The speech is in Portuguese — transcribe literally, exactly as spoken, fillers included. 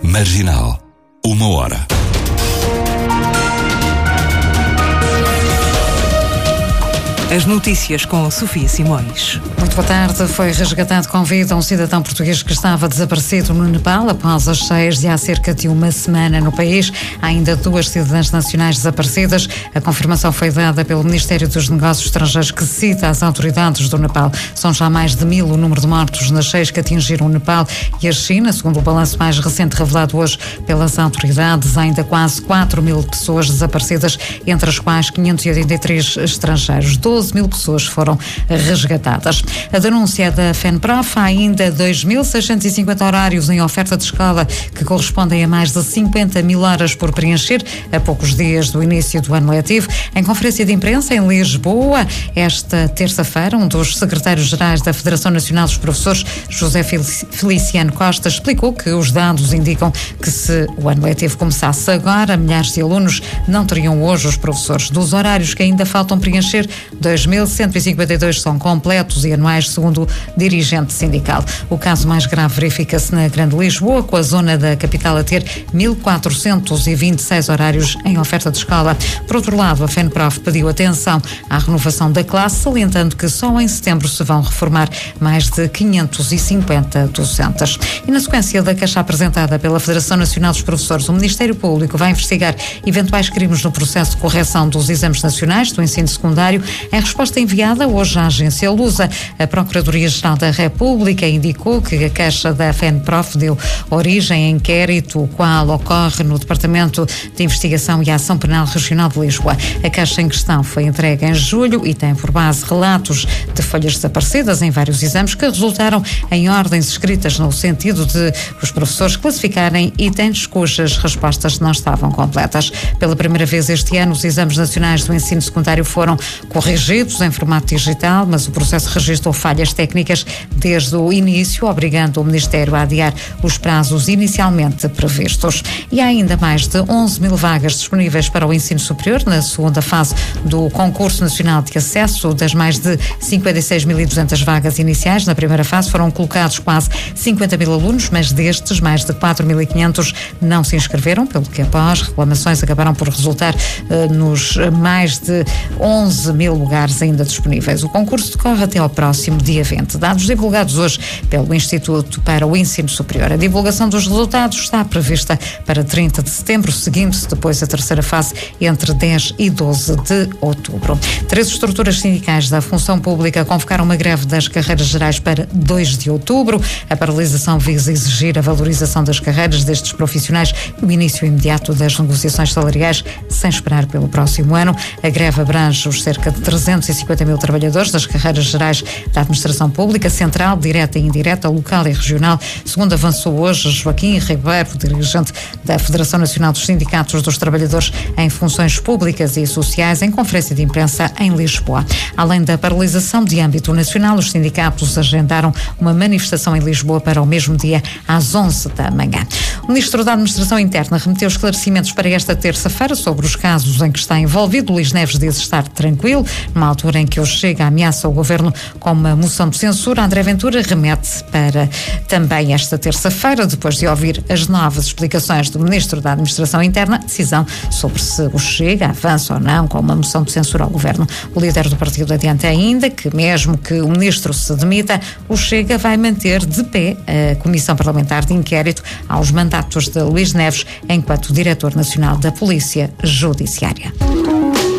Marginal. Uma hora. As notícias com Sofia Simões. Muito boa tarde. Foi resgatado com vida um cidadão português que estava desaparecido no Nepal após as cheias de há cerca de uma semana no país. Há ainda duas cidadãs nacionais desaparecidas. A confirmação foi dada pelo Ministério dos Negócios Estrangeiros, que cita as autoridades do Nepal. São já mais de mil o número de mortos nas cheias que atingiram o Nepal e a China. Segundo o balanço mais recente revelado hoje pelas autoridades, há ainda quase quatro mil pessoas desaparecidas, entre as quais quinhentos e oitenta e três estrangeiros. doze mil pessoas foram resgatadas. A denúncia da FENPROF: há ainda dois mil seiscentos e cinquenta horários em oferta de escola, que correspondem a mais de cinquenta mil horas por preencher, a poucos dias do início do ano letivo. Em conferência de imprensa em Lisboa, esta terça-feira, um dos secretários-gerais da Federação Nacional dos Professores, José Feliciano Costa, explicou que os dados indicam que, se o ano letivo começasse agora, milhares de alunos não teriam hoje os professores. Dos horários que ainda faltam preencher, dois mil cento e cinquenta e dois são completos e anuais, segundo o dirigente sindical. O caso mais grave verifica-se na Grande Lisboa, com a zona da capital a ter mil quatrocentos e vinte e seis horários em oferta de escola. Por outro lado, a FENPROF pediu atenção à renovação da classe, salientando que só em setembro se vão reformar mais de quinhentos e cinquenta docentes. E na sequência da queixa apresentada pela Federação Nacional dos Professores, o Ministério Público vai investigar eventuais crimes no processo de correção dos exames nacionais do ensino secundário. Em resposta enviada hoje à agência Lusa, a Procuradoria-Geral da República indicou que a queixa da FENPROF deu origem a inquérito, o qual ocorre no Departamento de Investigação e Ação Penal Regional de Lisboa. A queixa em questão foi entregue em julho e tem por base relatos de folhas desaparecidas em vários exames que resultaram em ordens escritas no sentido de os professores classificarem itens cujas respostas não estavam completas. Pela primeira vez este ano, os exames nacionais do ensino secundário foram corrigidos em formato digital, mas o processo registrou falhas técnicas desde o início, obrigando o Ministério a adiar os prazos inicialmente previstos. E há ainda mais de onze mil vagas disponíveis para o ensino superior na segunda fase do Concurso Nacional de Acesso. Das mais de cinquenta e seis mil e duzentas vagas iniciais na primeira fase, foram colocados quase cinquenta mil alunos, mas destes, mais de quatro mil e quinhentos não se inscreveram, pelo que após reclamações acabaram por resultar eh, nos mais de onze mil lugares ainda disponíveis. O concurso decorre até ao próximo dia vinte. Dados divulgados hoje pelo Instituto para o Ensino Superior. A divulgação dos resultados está prevista para trinta de setembro, seguindo-se depois a terceira fase entre dez e doze de outubro. Três estruturas sindicais da função pública convocaram uma greve das carreiras gerais para dois de outubro. A paralisação visa exigir a valorização das carreiras destes profissionais e o início imediato das negociações salariais, sem esperar pelo próximo ano. A greve abrange os cerca de trezentos e cinquenta mil trabalhadores das carreiras gerais da administração pública, central, direta e indireta, local e regional, segundo avançou hoje Joaquim Ribeiro, dirigente da Federação Nacional dos Sindicatos dos Trabalhadores em Funções Públicas e Sociais, em conferência de imprensa em Lisboa. Além da paralisação de âmbito nacional, os sindicatos agendaram uma manifestação em Lisboa para o mesmo dia, às onze da manhã. O Ministro da Administração Interna remeteu esclarecimentos para esta terça-feira sobre os casos em que está envolvido. Luís Neves diz estar tranquilo, numa altura em que o Chega ameaça o Governo com uma moção de censura. André Ventura remete para também esta terça-feira, depois de ouvir as novas explicações do Ministro da Administração Interna, decisão sobre se o Chega avança ou não com uma moção de censura ao Governo. O líder do partido adianta ainda que, mesmo que o Ministro se demita, o Chega vai manter de pé a Comissão Parlamentar de Inquérito aos mandatos de Luís Neves enquanto Diretor Nacional da Polícia Judiciária.